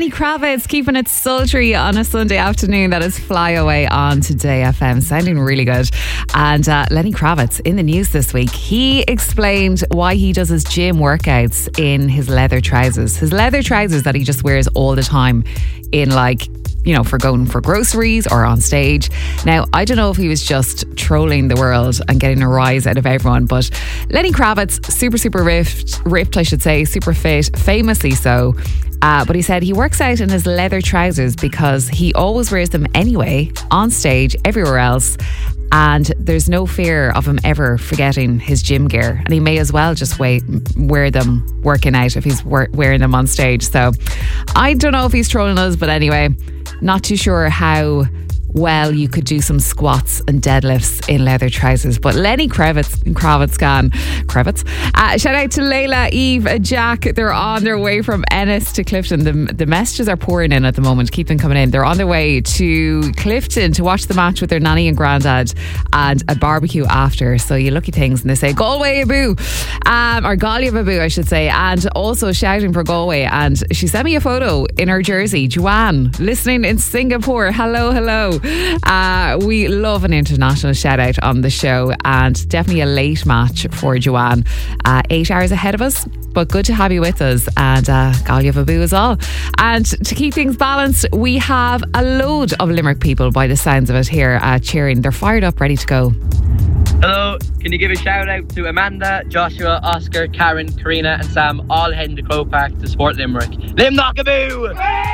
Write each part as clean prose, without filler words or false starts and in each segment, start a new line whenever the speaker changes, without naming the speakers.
Lenny Kravitz keeping it sultry on a Sunday afternoon. That is Fly Away on Today FM. Sounding really good. And Lenny Kravitz in the news this week. He explained why he does his gym workouts in his leather trousers. His leather trousers that he just wears all the time in for going for groceries or on stage. Now, I don't know if he was just trolling the world and getting a rise out of everyone, but Lenny Kravitz, super ripped, I should say, super fit, famously so. But he said he works out in his leather trousers because he always wears them anyway, on stage, everywhere else. And there's no fear of him ever forgetting his gym gear. And he may as well just wear them working out if he's wearing them on stage. So I don't know if he's trolling us, but anyway, not too sure how well you could do some squats and deadlifts in leather trousers. But Lenny Kravitz. Shout out to Layla, Eve, Jack. They're on their way from Ennis to Clifton. The messages are pouring in at the moment. Keep them coming in. They're on their way to Clifton to watch the match with their nanny and granddad and a barbecue after. So you lucky things. And they say Galway Abu, or Galway Abu I should say. And also shouting for Galway. And she sent me a photo in her jersey. Joanne, listening in Singapore. Hello. We love an international shout out on the show, and definitely a late match for Joanne. 8 hours ahead of us, but good to have you with us, and Galway Abu as all. And to keep things balanced, we have a load of Limerick people by the sounds of it here cheering. They're fired up, ready to go.
Hello, can you give a shout out to Amanda, Joshua, Oscar, Karen, Karina and Sam, all heading to Crow Park to support Limerick. Limknockaboo!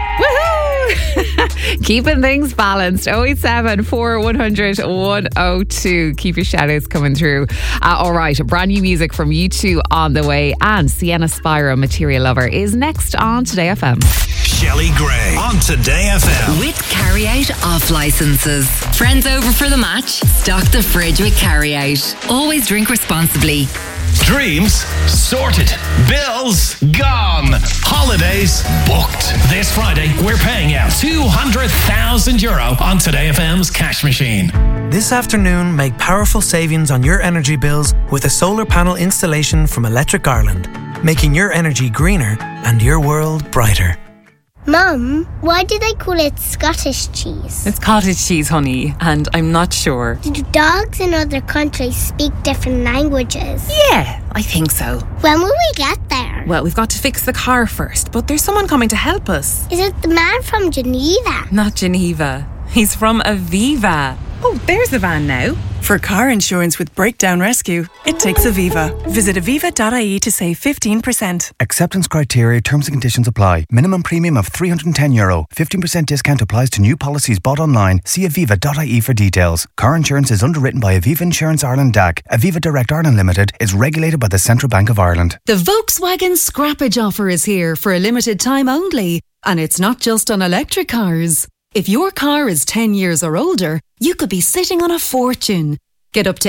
Woohoo! Keeping things balanced. 087 4100 102. Keep your shout outs coming through. Alright, brand new music from U2 on the way, and Sienna Spyro, Material Lover, is next on Today FM.
Shelley Gray on Today FM.
With Carry Out off licenses. Friends over for the match? Stock the fridge with Carry Out. Always drink responsibly.
Dreams sorted. Bills gone. Holidays booked. This Friday, we're paying out €200,000 on Today FM's cash machine.
This afternoon, make powerful savings on your energy bills with a solar panel installation from Electric Ireland, making your energy greener and your world brighter.
Mum, why do they call it Scottish cheese?
It's cottage cheese, honey, and I'm not sure.
Do dogs in other countries speak different languages?
Yeah, I think so.
When will we get there?
Well, we've got to fix the car first, but there's someone coming to help us.
Is it the man from Geneva?
Not Geneva. He's from Aviva. Oh, there's the van now.
For car insurance with Breakdown Rescue, it takes Aviva. Visit aviva.ie to save 15%.
Acceptance criteria, terms and conditions apply. Minimum premium of €310. 15% discount applies to new policies bought online. See aviva.ie for details. Car insurance is underwritten by Aviva Insurance Ireland DAC. Aviva Direct Ireland Limited is regulated by the Central Bank of Ireland.
The Volkswagen Scrappage offer is here for a limited time only. And it's not just on electric cars. If your car is 10 years or older, you could be sitting on a fortune. Get up to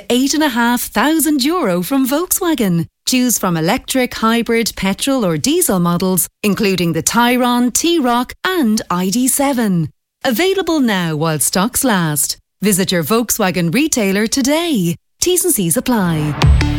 €8,500 from Volkswagen. Choose from electric, hybrid, petrol or diesel models, including the Tayron, T-Roc and ID.7. Available now while stocks last. Visit your Volkswagen retailer today. T's and C's apply.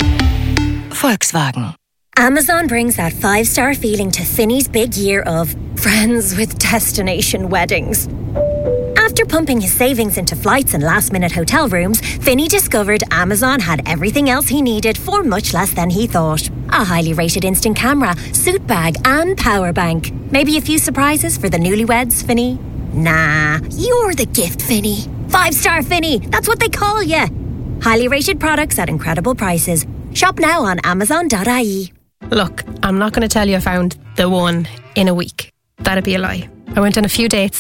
Volkswagen. Amazon brings that 5-star feeling to Finney's big year of friends with destination weddings. After pumping his savings into flights and last-minute hotel rooms, Finney discovered Amazon had everything else he needed for much less than he thought. A highly rated instant camera, suit bag and power bank. Maybe a few surprises for the newlyweds, Finney? Nah, you're the gift, Finney. 5-star Finney, that's what they call you. Highly rated products at incredible prices. Shop now on Amazon.ie.
Look, I'm not going to tell you I found the one in a week. That'd be a lie. I went on a few dates